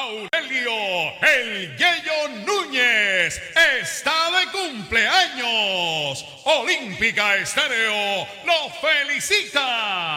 Aurelio El Yello Núñez está de cumpleaños. Olímpica Estéreo lo felicita.